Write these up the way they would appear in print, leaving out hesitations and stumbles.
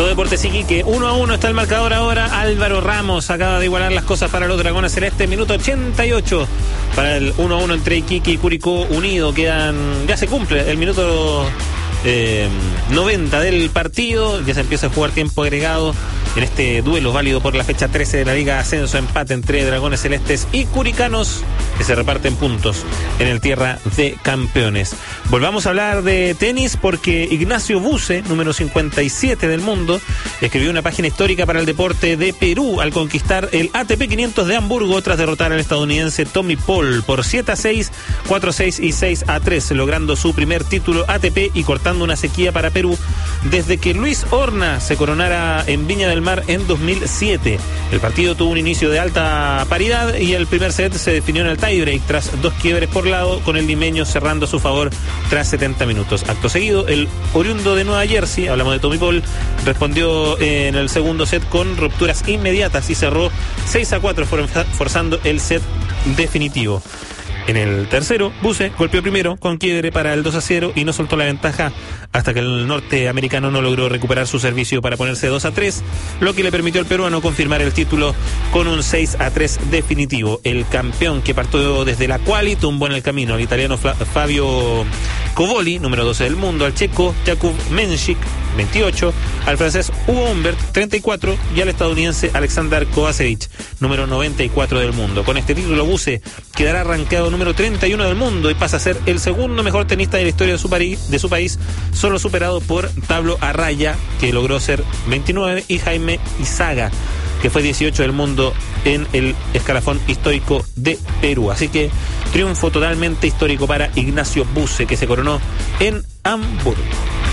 Todo Deportes Iquique, 1-1 está el marcador ahora. Álvaro Ramos acaba de igualar las cosas para los Dragones Celestes, minuto 88 para el 1-1 entre Iquique y Curicó Unido. Ya se cumple el minuto 90 del partido, ya se empieza a jugar tiempo agregado en este duelo válido por la fecha 13 de la Liga Ascenso, empate entre Dragones Celestes y Curicanos, que se reparten puntos en el Tierra de Campeones. Volvamos a hablar de tenis porque Ignacio Buse, número 57 del mundo, escribió una página histórica para el deporte de Perú al conquistar el ATP 500 de Hamburgo tras derrotar al estadounidense Tommy Paul por 7-6, 4-6 y 6-3, logrando su primer título ATP y cortando una sequía para Perú desde que Luis Horna se coronara en Viña del Mar en 2007. El partido tuvo un inicio de alta paridad y el primer set se definió en el tiebreak tras 2 quiebres por lado, con el limeño cerrando a su favor tras 70 minutos. Acto seguido, el oriundo de Nueva Jersey, hablamos de Tommy Paul, respondió en el segundo set con rupturas inmediatas y cerró 6-4, forzando el set definitivo. En el tercero, Buse golpeó primero con quiebre para el 2-0 y no soltó la ventaja hasta que el norteamericano no logró recuperar su servicio para ponerse 2-3, lo que le permitió al peruano confirmar el título con un 6-3 definitivo. El campeón, que partió desde la quali, tumbó en el camino al italiano Fabio Covoli, número 12 del mundo, al checo Jakub Menšík, 28, al francés Hugo Humbert, 34, y al estadounidense Alexander Kovacevic, número 94 del mundo. Con este título, Buse quedará rankeado número 31 del mundo y pasa a ser el segundo mejor tenista de la historia de su país, solo superado por Pablo Arraya, que logró ser 29, y Jaime Izaga, que fue 18 del mundo en el escalafón histórico de Perú. Así que triunfo totalmente histórico para Ignacio Buse, que se coronó en Hamburgo.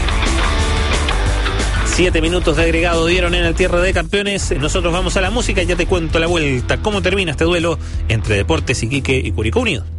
7 minutos de agregado dieron en el Tierra de Campeones. Nosotros vamos a la música y ya te cuento la vuelta. ¿Cómo termina este duelo entre Deportes Iquique y Curicó Unido?